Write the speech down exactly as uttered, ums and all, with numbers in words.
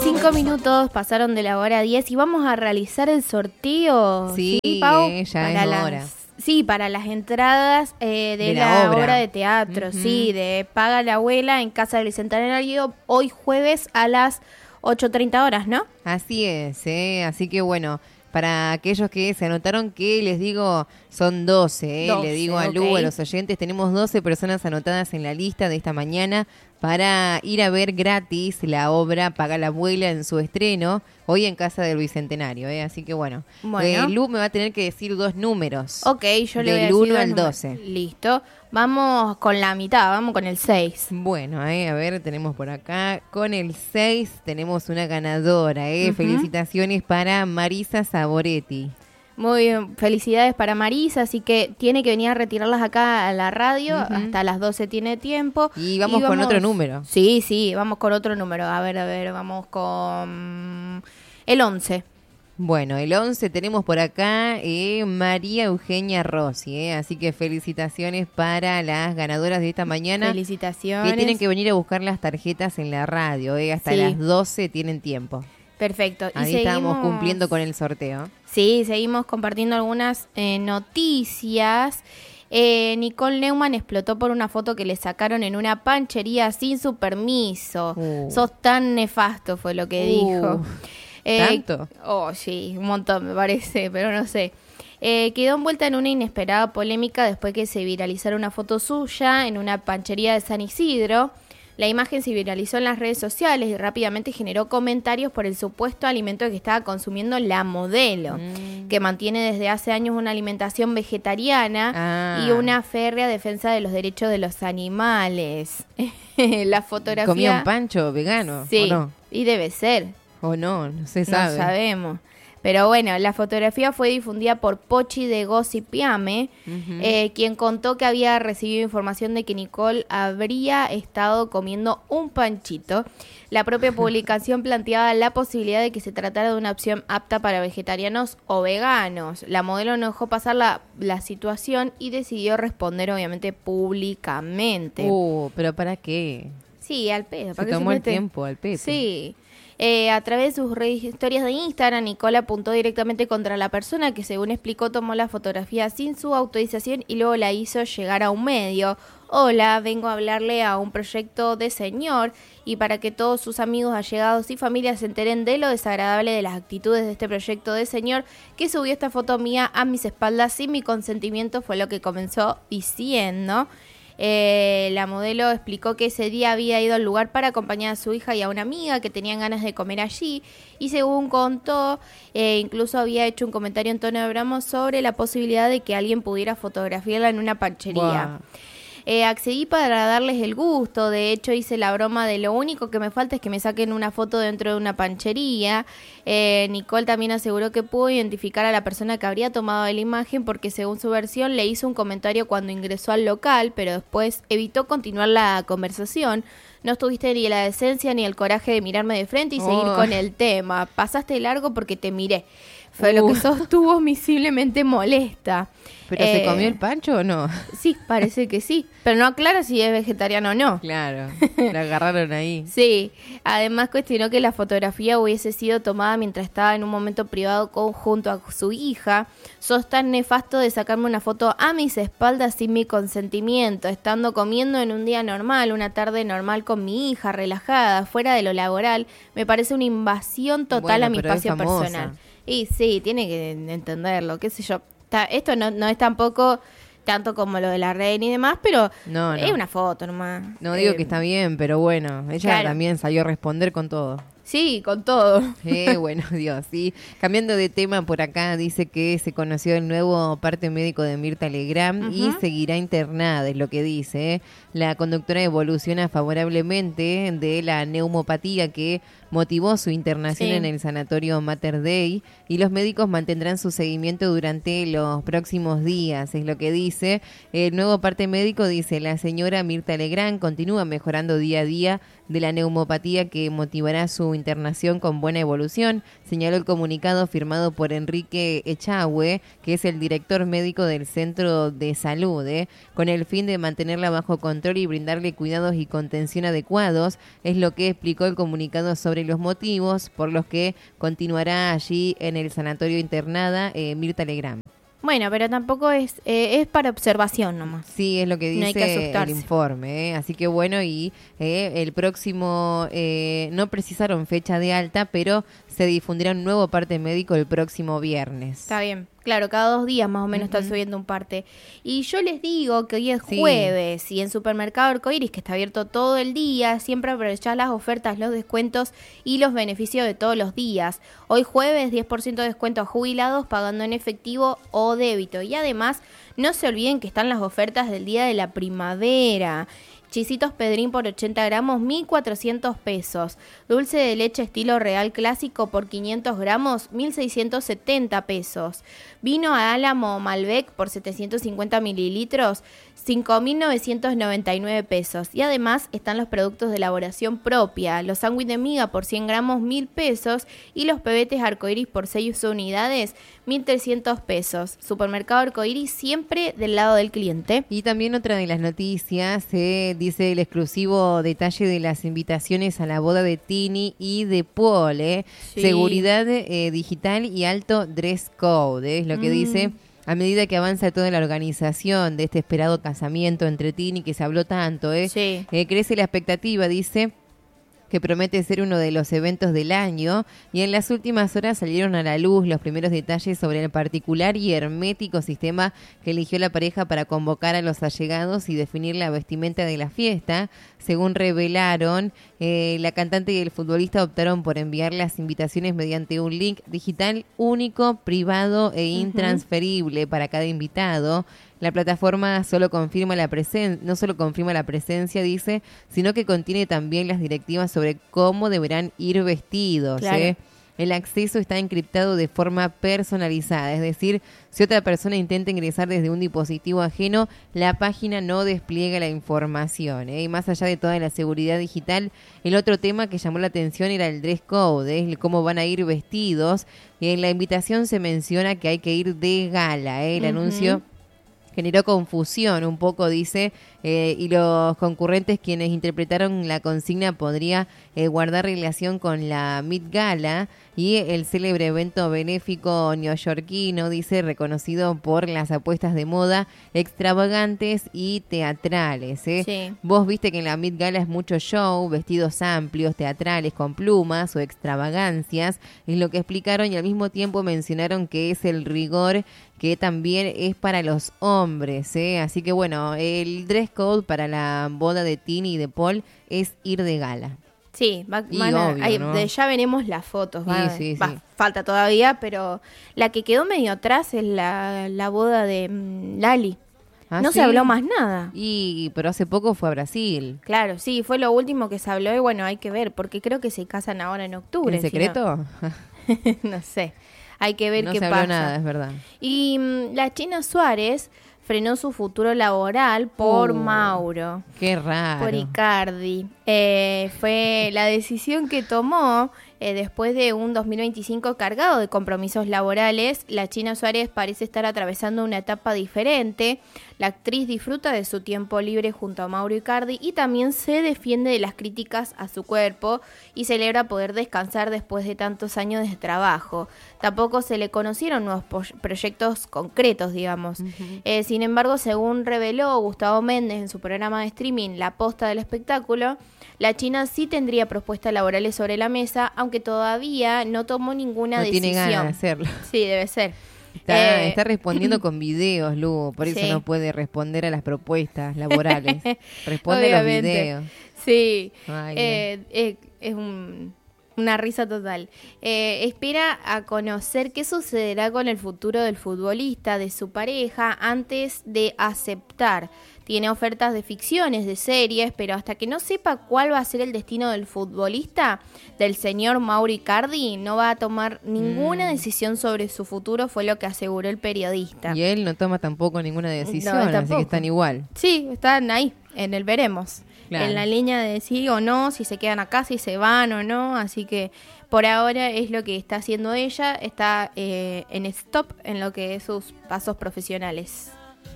Cinco minutos pasaron de la hora diez y vamos a realizar el sorteo. Sí, ¿sí, Pau? eh, ya para es las, hora. Sí, para las entradas eh, de, De la, la obra. obra de teatro, Uh-huh. sí, de Paga la Abuela en Casa del Bicentenario, hoy jueves a las ocho treinta horas, ¿no? Así es, ¿eh? Así que bueno, para aquellos que se anotaron, que les digo, son doce, ¿eh? doce, Le digo a ok. Lu, a los oyentes, tenemos doce personas anotadas en la lista de esta mañana para ir a ver gratis la obra Paga la Abuela en su estreno, hoy en Casa del Bicentenario, ¿eh? Así que bueno, Bueno. eh, Lu me va a tener que decir dos números. Ok, yo le voy a Del decir uno los al números. doce. Listo. Vamos con la mitad, vamos con el seis. Bueno, eh, a ver, tenemos por acá, con el seis tenemos una ganadora, eh. Ujú. Felicitaciones para Marisa Saboretti. Muy bien, felicidades para Marisa, así que tiene que venir a retirarlas acá a la radio, Ujú. hasta las doce tiene tiempo. Y vamos con otro número. Sí, sí, vamos con otro número. A ver, a ver, vamos con el once. Bueno, el once tenemos por acá eh, María Eugenia Rossi, eh, así que felicitaciones para las ganadoras de esta mañana. Felicitaciones. Que tienen que venir a buscar las tarjetas en la radio, eh, hasta Sí. las doce tienen tiempo. Perfecto. Y Ahí seguimos, estábamos cumpliendo con el sorteo. Sí, seguimos compartiendo algunas eh, noticias. Eh, Nicole Neumann explotó por una foto que le sacaron en una panchería sin su permiso. Uh. Sos tan nefasto, fue lo que Uh. dijo. Eh, ¿Tanto? Oh, sí, un montón me parece, pero no sé. Eh, quedó envuelta en una inesperada polémica después que se viralizara una foto suya en una panchería de San Isidro. La imagen se viralizó en las redes sociales y rápidamente generó comentarios por el supuesto alimento que estaba consumiendo la modelo, Mm. que mantiene desde hace años una alimentación vegetariana Ah. y una férrea defensa de los derechos de los animales. La fotografía... ¿Comía un pancho vegano Sí, o no? y debe ser. ¿O no? No se No sabe. sabemos. Pero bueno, la fotografía fue difundida por Pochi de Gossipiame, Ujú. eh, quien contó que había recibido información de que Nicole habría estado comiendo un panchito. La propia publicación planteaba la posibilidad de que se tratara de una opción apta para vegetarianos o veganos. La modelo no dejó pasar la, la situación y decidió responder obviamente públicamente. Uh, ¿pero para qué? Sí, al pedo. Se ¿para qué tomó el mete? tiempo al pedo. Sí. Eh, a través de sus redes- historias de Instagram, Nicole apuntó directamente contra la persona que, según explicó, tomó la fotografía sin su autorización y luego la hizo llegar a un medio. Hola, vengo a hablarle a un proyecto de señor y para que todos sus amigos, allegados y familias se enteren de lo desagradable de las actitudes de este proyecto de señor que subió esta foto mía a mis espaldas sin mi consentimiento, fue lo que comenzó diciendo. Eh, la modelo explicó que ese día había ido al lugar para acompañar a su hija y a una amiga que tenían ganas de comer allí y según contó, eh, incluso había hecho un comentario en tono de broma sobre la posibilidad de que alguien pudiera fotografiarla en una panchería. Buah. Eh, accedí para darles el gusto, de hecho hice la broma de lo único que me falta es que me saquen una foto dentro de una panchería. Eh, Nicole también aseguró que pudo identificar a la persona que habría tomado la imagen porque según su versión le hizo un comentario cuando ingresó al local, pero después evitó continuar la conversación. No tuviste ni la decencia ni el coraje de mirarme de frente y seguir Oh. con el tema. Pasaste largo porque te miré. Fue lo Uh. que sostuvo visiblemente molesta. ¿Pero Eh, se comió el pancho o no? Sí, parece que sí, pero no aclara si es vegetariano o no. Claro, la agarraron ahí. Sí, además cuestionó que la fotografía hubiese sido tomada mientras estaba en un momento privado con, junto a su hija. Sos tan nefasto de sacarme una foto a mis espaldas sin mi consentimiento, estando comiendo en un día normal, una tarde normal con mi hija, relajada, fuera de lo laboral. Me parece una invasión total Bueno, a mi pero es espacio famosa. personal. Y sí, tiene que entenderlo, qué sé yo. Ta- Esto no, no es tampoco tanto como lo de la reina y demás, pero No, no. es una foto nomás. No digo Eh, que está bien, pero bueno, ella claro. también salió a responder con todo. Sí, con todo. Eh, bueno, Dios, sí. Cambiando de tema, por acá dice que se conoció el nuevo parte médico de Mirta Legrand y Ujú. seguirá internada, es lo que dice. ¿eh? La conductora evoluciona favorablemente de la neumopatía que motivó su internación Sí. en el sanatorio Mater Dei y los médicos mantendrán su seguimiento durante los próximos días, es lo que dice. El nuevo parte médico dice, la señora Mirta Legrand continúa mejorando día a día de la neumopatía que motivará su internación con buena evolución, señaló el comunicado firmado por Enrique Echagüe, que es el director médico del Centro de Salud, ¿eh? Con el fin de mantenerla bajo control y brindarle cuidados y contención adecuados, es lo que explicó el comunicado sobre los motivos por los que continuará allí en el sanatorio internada eh, Mirta Legrand. Bueno, pero tampoco es eh, es para observación nomás. Sí, es lo que dice No hay que el informe. ¿eh? Así que bueno, y eh, el próximo, eh, no precisaron fecha de alta, pero se difundirá un nuevo parte médico el próximo viernes. Está bien. Claro, cada dos días más o menos uh-huh. están subiendo un parte. Y yo les digo que hoy es sí. jueves y en Supermercado Arcoiris, que está abierto todo el día, siempre aprovechás las ofertas, los descuentos y los beneficios de todos los días. Hoy jueves, diez por ciento de descuento a jubilados pagando en efectivo o débito. Y además, no se olviden que están las ofertas del día de la primavera. Chisitos Pedrín por ochenta gramos, mil cuatrocientos pesos. Dulce de leche estilo Real Clásico por quinientos gramos, mil seiscientos setenta pesos. Vino a Álamo Malbec por setecientos cincuenta mililitros, cinco mil novecientos noventa y nueve pesos. Y además están los productos de elaboración propia. Los sándwiches de miga por cien gramos, mil pesos. Y los pebetes Arcoiris por seis unidades, mil trescientos pesos. Supermercado Arcoiris siempre del lado del cliente. Y también otra de las noticias, eh, dice el exclusivo detalle de las invitaciones a la boda de Tini y de Paul. Eh. Sí. Seguridad eh, digital y alto dress code, eh, es lo que mm. dice. A medida que avanza toda la organización de este esperado casamiento entre Tini, que se habló tanto, ¿eh? Sí. Eh, crece la expectativa, dice, que promete ser uno de los eventos del año, y en las últimas horas salieron a la luz los primeros detalles sobre el particular y hermético sistema que eligió la pareja para convocar a los allegados y definir la vestimenta de la fiesta. Según revelaron, eh, la cantante y el futbolista optaron por enviar las invitaciones mediante un link digital único, privado e intransferible uh-huh. para cada invitado. La plataforma solo confirma la presen- no solo confirma la presencia, dice, sino que contiene también las directivas sobre cómo deberán ir vestidos. Claro. ¿eh? El acceso está encriptado de forma personalizada, es decir, si otra persona intenta ingresar desde un dispositivo ajeno, la página no despliega la información. ¿eh? Y más allá de toda la seguridad digital, el otro tema que llamó la atención era el dress code, ¿eh? cómo van a ir vestidos. Y en la invitación se menciona que hay que ir de gala. ¿eh? El uh-huh. anuncio generó confusión un poco, dice, eh, y los concurrentes quienes interpretaron la consigna podría eh, guardar relación con la Met Gala y el célebre evento benéfico neoyorquino, dice, reconocido por las apuestas de moda extravagantes y teatrales. ¿eh? Sí. Vos viste que en la Met Gala es mucho show, vestidos amplios, teatrales, con plumas o extravagancias, es lo que explicaron, y al mismo tiempo mencionaron que es el rigor que también es para los hombres, ¿eh? Así que bueno, el dress code para la boda de Tini y de Paul es ir de gala. Sí, va, y van a, obvio, ahí, ¿no? de, ya veremos las fotos. Va, sí, sí, va, sí. Falta todavía, pero la que quedó medio atrás es la, la boda de um, Lali. ¿Ah, no sí? se habló más nada. Y pero hace poco fue a Brasil. Claro, sí, fue lo último que se habló y bueno, hay que ver, porque creo que se casan ahora en octubre. ¿En secreto? Si no. no sé. Hay que ver no qué se pasa. habló nada, es verdad. Y um, la China Suárez frenó su futuro laboral por uh, Mauro. Qué raro. Por Icardi. Eh, fue la decisión que tomó eh, después de un dos mil veinticinco cargado de compromisos laborales. La China Suárez parece estar atravesando una etapa diferente. La actriz disfruta de su tiempo libre junto a Mauro Icardi y también se defiende de las críticas a su cuerpo y celebra poder descansar después de tantos años de trabajo. Tampoco se le conocieron nuevos po- proyectos concretos, digamos. Uh-huh. Eh, sin embargo, según reveló Gustavo Méndez en su programa de streaming La Posta del Espectáculo, la China sí tendría propuestas laborales sobre la mesa, aunque todavía no tomó ninguna no decisión. No tiene ganas de hacerlo. Sí, debe ser. Está, eh, está respondiendo con videos, Lu, por eso sí. no puede responder a las propuestas laborales. Responde a los videos. Sí, Ay, eh, eh, es un, una risa total. Eh, espera a conocer qué sucederá con el futuro del futbolista, de su pareja, antes de aceptar. Tiene ofertas de ficciones, de series, pero hasta que no sepa cuál va a ser el destino del futbolista, del señor Mauro Icardi, no va a tomar ninguna mm. decisión sobre su futuro, fue lo que aseguró el periodista. Y él no toma tampoco ninguna decisión, no, así que están igual. Sí, están ahí, en el veremos. Claro. en la línea de sí o no, si se quedan acá, si se van o no, así que por ahora es lo que está haciendo ella, está eh, en stop en lo que es sus pasos profesionales.